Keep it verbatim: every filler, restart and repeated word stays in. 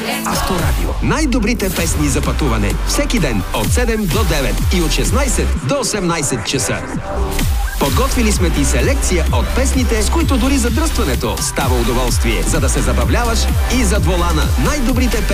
Авторадио. Най-добрите песни за пътуване. Всеки ден от седем до девет и от шестнайсет до осемнайсет часа. Подготвили сме ти селекция от песните, с които дори задръстването става удоволствие, за да се забавляваш и зад волана. Най-добрите песни